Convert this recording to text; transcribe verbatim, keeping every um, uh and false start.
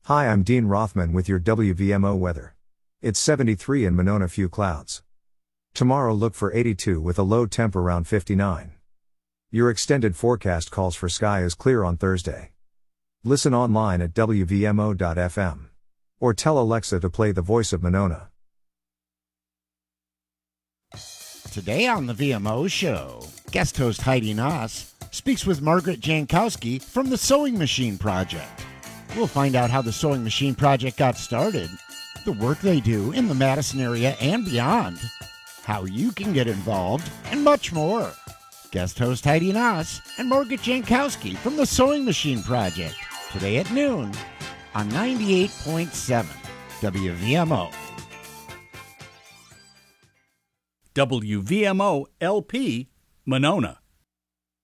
Hi, I'm Dean Rothman with your W V M O weather. It's seventy-three in Monona, few clouds. Tomorrow look for eighty-two with a low temp around fifty-nine. Your extended forecast calls for sky is clear on Thursday. Listen online at W V M O dot F M. Or tell Alexa to play The Voice of Monona. Today on the V M O Show, guest host Heidi Noss speaks with Margaret Jankowski from the Sewing Machine Project. We'll find out how the Sewing Machine Project got started, the work they do in the Madison area and beyond, how you can get involved, and much more. Guest host Heidi Noss and Margaret Jankowski from the Sewing Machine Project, today at noon on ninety-eight point seven W V M O. W V M O L P, Monona.